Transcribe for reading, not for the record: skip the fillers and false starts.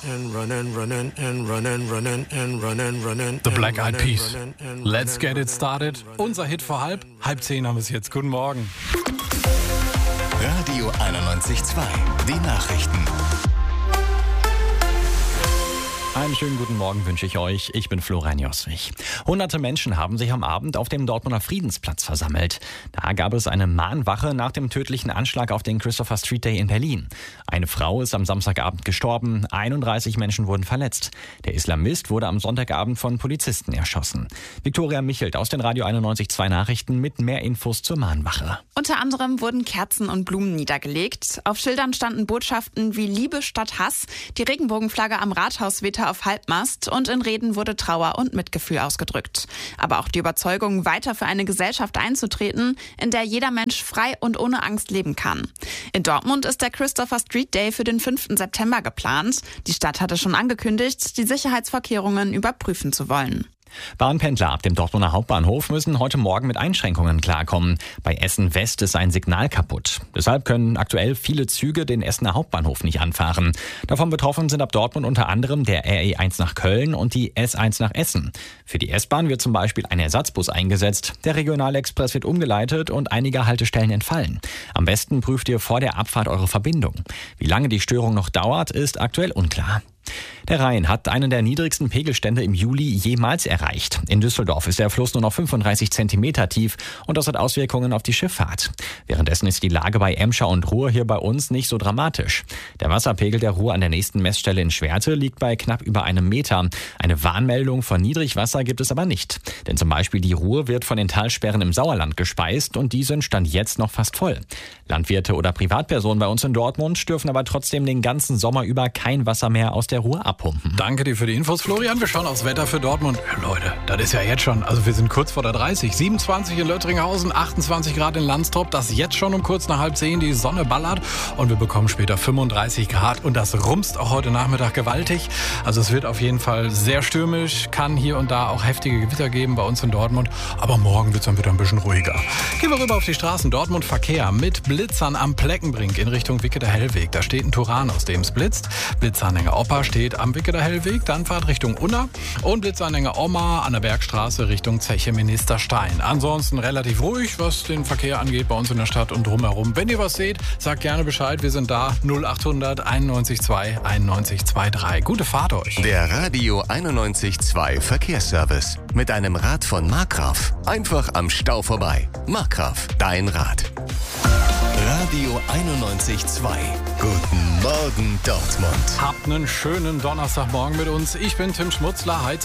The Black Eyed Peas. Let's get it started. Unser Hit vor halb 10 haben wir es jetzt. Guten Morgen. Radio 91.2. Die Nachrichten. Einen schönen guten Morgen wünsche ich euch. Ich bin Florian Joswig. Hunderte Menschen haben sich am Abend auf dem Dortmunder Friedensplatz versammelt. Da gab es eine Mahnwache nach dem tödlichen Anschlag auf den Christopher Street Day in Berlin. Eine Frau ist am Samstagabend gestorben, 31 Menschen wurden verletzt. Der Islamist wurde am Sonntagabend von Polizisten erschossen. Viktoria Michelt aus den Radio 91.2 Nachrichten mit mehr Infos zur Mahnwache. Unter anderem wurden Kerzen und Blumen niedergelegt. Auf Schildern standen Botschaften wie Liebe statt Hass. Die Regenbogenflagge am Rathaus wehte auf Halbmast und in Reden wurde Trauer und Mitgefühl ausgedrückt. Aber auch die Überzeugung, weiter für eine Gesellschaft einzutreten, in der jeder Mensch frei und ohne Angst leben kann. In Dortmund ist der Christopher Street Day für den 5. September geplant. Die Stadt hatte schon angekündigt, die Sicherheitsvorkehrungen überprüfen zu wollen. Bahnpendler ab dem Dortmunder Hauptbahnhof müssen heute Morgen mit Einschränkungen klarkommen. Bei Essen West ist ein Signal kaputt. Deshalb können aktuell viele Züge den Essener Hauptbahnhof nicht anfahren. Davon betroffen sind ab Dortmund unter anderem der RE1 nach Köln und die S1 nach Essen. Für die S-Bahn wird zum Beispiel ein Ersatzbus eingesetzt. Der Regionalexpress wird umgeleitet und einige Haltestellen entfallen. Am besten prüft ihr vor der Abfahrt eure Verbindung. Wie lange die Störung noch dauert, ist aktuell unklar. Der Rhein hat einen der niedrigsten Pegelstände im Juli jemals erreicht. In Düsseldorf ist der Fluss nur noch 35 Zentimeter tief und das hat Auswirkungen auf die Schifffahrt. Währenddessen ist die Lage bei Emscher und Ruhr hier bei uns nicht so dramatisch. Der Wasserpegel der Ruhr an der nächsten Messstelle in Schwerte liegt bei knapp über 1 Meter. Eine Warnmeldung von Niedrigwasser gibt es aber nicht. Denn zum Beispiel die Ruhr wird von den Talsperren im Sauerland gespeist und die sind Stand jetzt noch fast voll. Landwirte oder Privatpersonen bei uns in Dortmund dürfen aber trotzdem den ganzen Sommer über kein Wasser mehr aus der Ruhr abpumpen. Danke dir für die Infos, Florian. Wir schauen aufs Wetter für Dortmund. Leute, das ist ja jetzt schon, also wir sind kurz vor der 30. 27 in Löttringhausen, 28 Grad in Landstrop. Das jetzt schon um kurz nach 9:30 die Sonne ballert. Und wir bekommen später 35 Grad. Und das rumst auch heute Nachmittag gewaltig. Also es wird auf jeden Fall sehr stürmisch. Kann hier und da auch heftige Gewitter geben bei uns in Dortmund. Aber morgen wird es dann wieder ein bisschen ruhiger. Gehen wir rüber auf die Straßen. Dortmund Verkehr mit Blitzern am Pleckenbrink in Richtung Wicketer Hellweg. Da steht ein Turan, aus dem es blitzt. Blitzanhänger Opa steht am Wicketer Hellweg, dann fahrt Richtung Unna und Blitzanhänger Oma an der Bergstraße Richtung Zeche Ministerstein. Ansonsten relativ ruhig, was den Verkehr angeht bei uns in der Stadt und drumherum. Wenn ihr was seht, sagt gerne Bescheid, wir sind da 0800 91.2 91.23. Gute Fahrt euch. Der Radio 91.2 Verkehrsservice mit einem Rad von Markgraf. Einfach am Stau vorbei. Markgraf, dein Rad. Radio 91.2. Guten Morgen Dortmund. Habt einen schönen Donnerstagmorgen mit uns. Ich bin Tim Schmutzler.